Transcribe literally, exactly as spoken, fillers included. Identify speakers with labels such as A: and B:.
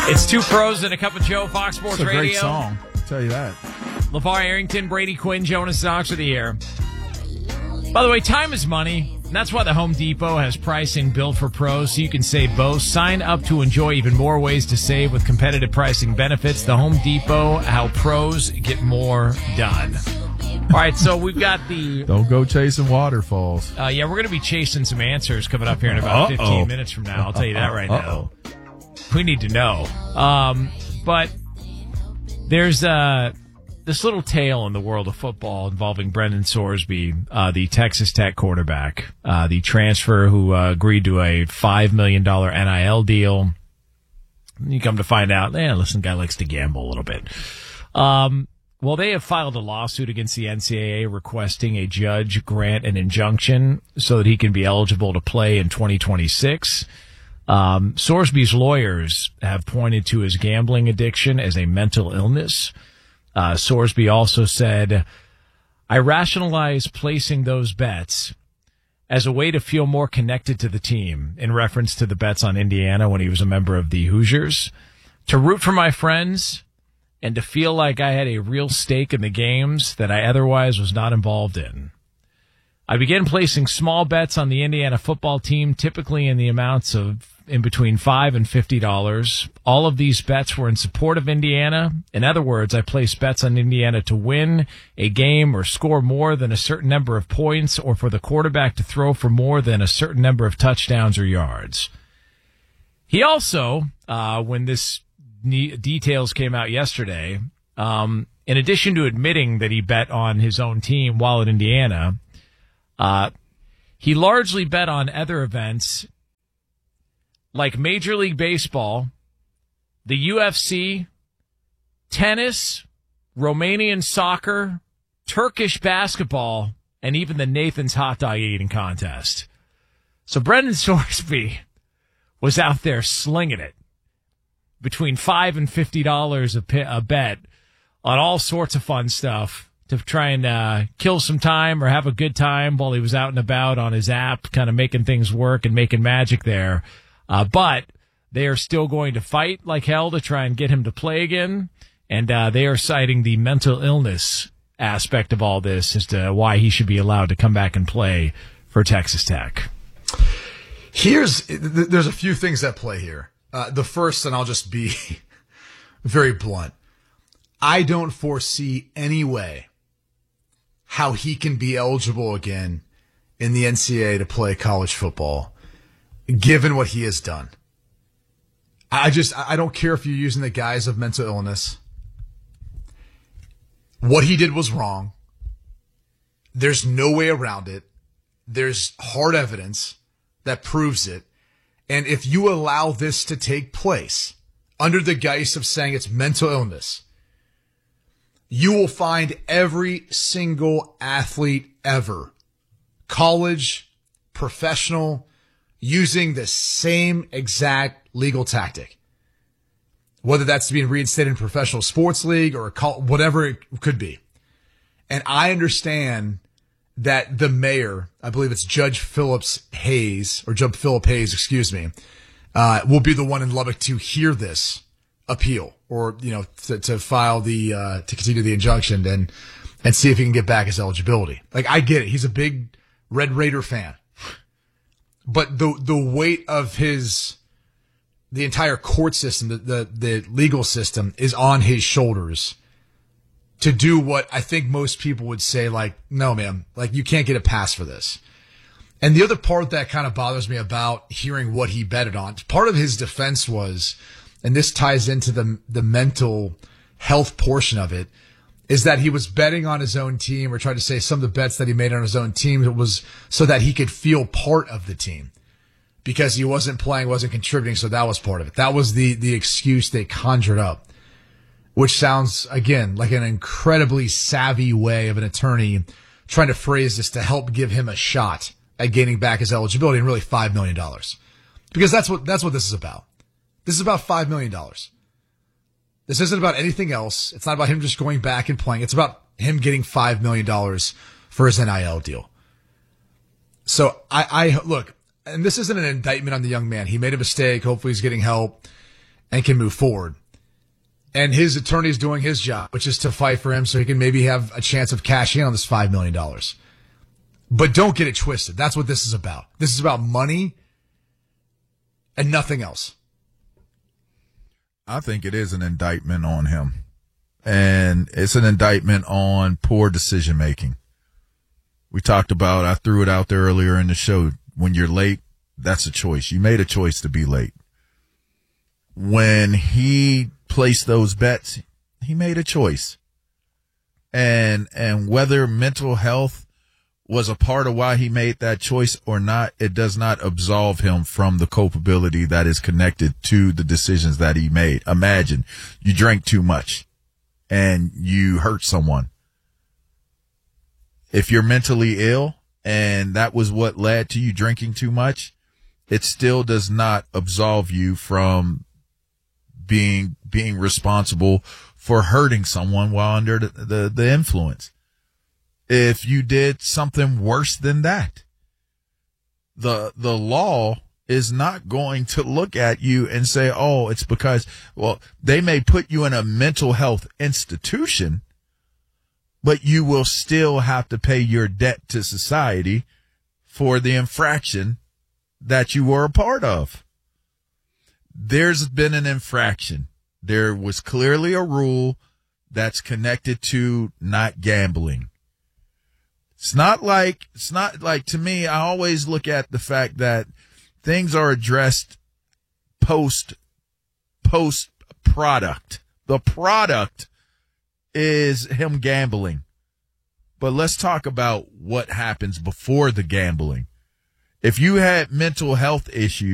A: It's Two Pros and a Cup of Joe, Fox Sports
B: It's a
A: Radio.
B: great song, I'll tell you that.
A: LeVar Arrington, Brady Quinn, Jonas Knox are the air. By the way, time is money. And that's why the Home Depot has pricing built for pros, so you can save both. Sign up to enjoy even more ways to save with competitive pricing benefits. The Home Depot, how pros get more done. All right, so we've got the...
B: Don't go chasing waterfalls.
A: Uh, yeah, we're going to be chasing some answers coming up here in about
B: Uh-oh.
A: fifteen minutes from now. I'll tell you that right
B: Uh-oh.
A: now. We need to know. Um, but there's uh, this little tale in the world of football involving Brendan Sorsby, uh, the Texas Tech quarterback, uh, the transfer who uh, agreed to a five million dollars N I L deal. You come to find out, eh, listen, guy likes to gamble a little bit. Um, well, they have filed a lawsuit against the N C double A requesting a judge grant an injunction so that he can be eligible to play in twenty twenty-six. Um, Sorsby's lawyers have pointed to his gambling addiction as a mental illness. Uh, Sorsby also said, I rationalize placing those bets as a way to feel more connected to the team, in reference to the bets on Indiana when he was a member of the Hoosiers, to root for my friends, and to feel like I had a real stake in the games that I otherwise was not involved in. I began placing small bets on the Indiana football team, typically in the amounts of in between five and fifty dollars. All of these bets were in support of Indiana. In other words, I placed bets on Indiana to win a game or score more than a certain number of points, or for the quarterback to throw for more than a certain number of touchdowns or yards. He also, uh, when this ne- details came out yesterday, um, in addition to admitting that he bet on his own team while at Indiana, uh, he largely bet on other events like Major League Baseball, the U F C, tennis, Romanian soccer, Turkish basketball, and even the Nathan's hot dog eating contest. So Brendan Sorsby was out there slinging it between five and fifty dollars a, p- a bet on all sorts of fun stuff to try and uh, kill some time or have a good time while he was out and about on his app, kind of making things work and making magic there. Uh, but they are still going to fight like hell to try and get him to play again. And uh, they are citing the mental illness aspect of all this as to why he should be allowed to come back and play for Texas Tech.
C: Here's, there's a few things at play here. Uh, the first, and I'll just be very blunt, I don't foresee any way how he can be eligible again in the N C double A to play college football, given what he has done. I just, I don't care if you're using the guise of mental illness. What he did was wrong. There's no way around it. There's hard evidence that proves it. And if you allow this to take place under the guise of saying it's mental illness, you will find every single athlete ever, college, professional, using the same exact legal tactic. Whether that's being reinstated in a professional sports league or a col- whatever it could be. And I understand that the mayor, I believe it's Judge Phillips Hayes, or Judge Philip Hayes, excuse me, uh, will be the one in Lubbock to hear this appeal, or, you know, to, to file the, uh, to continue the injunction and, and see if he can get back his eligibility. Like, I get it. He's a big Red Raider fan. But the, the weight of his, the entire court system, the, the, the legal system is on his shoulders to do what I think most people would say, like, no, man, like, you can't get a pass for this. And the other part that kind of bothers me about hearing what he betted on, part of his defense was, and this ties into the the mental health portion of it, is that he was betting on his own team, or tried to say some of the bets that he made on his own team it was so that he could feel part of the team because he wasn't playing, wasn't contributing. So that was part of it. That was the, the excuse they conjured up, which sounds, again, like an incredibly savvy way of an attorney trying to phrase this to help give him a shot at gaining back his eligibility, and really five million dollars. Because that's what, that's what this is about. This is about five million dollars. This isn't about anything else. It's not about him just going back and playing. It's about him getting five million dollars for his N I L deal. So I, I, look, and this isn't an indictment on the young man. He made a mistake. Hopefully he's getting help. and can move forward. And his attorney's doing his job, which is to fight for him so he can maybe have a chance of cashing in on this five million dollars. But don't get it twisted. That's what this is about. This is about money and nothing else.
B: I think it is an indictment on him. And it's an indictment on poor decision making. We talked about, I threw it out there earlier in the show. When you're late, that's a choice. You made a choice to be late. When he placed those bets, he made a choice. And, and whether mental health was a part of why he made that choice or not, it does not absolve him from the culpability that is connected to the decisions that he made. Imagine you drank too much and you hurt someone. If you're mentally ill and that was what led to you drinking too much, it still does not absolve you from being being responsible for hurting someone while under the, the, the influence. If you did something worse than that, the the law is not going to look at you and say, oh, it's because, well, they may put you in a mental health institution, but you will still have to pay your debt to society for the infraction that you were a part of. There's been an infraction. There was clearly a rule that's connected to not gambling. It's not like, it's not like, to me, I always look at the fact that things are addressed post, post product. The product is him gambling. But let's talk about what happens before the gambling. If you had mental health issues,